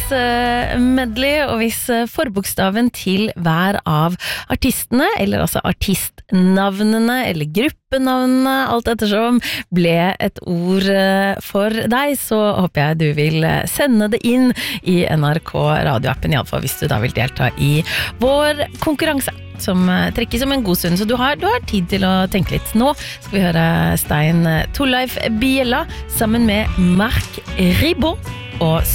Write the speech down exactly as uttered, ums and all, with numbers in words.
medley, og hvis forbokstaven til hver av artistene, eller altså artistnavnene, eller gruppenavnene, alt ettersom, ble et ord for deg, så håper jeg du vil sende det inn i N R K radioappen, i alle fall hvis du da vil delta i vår konkurranse, som trekker som en god stund, så du har, du har tid til å tenke litt. Nå skal vi høre Stein Torleif Biella sammen med Mark Ribot og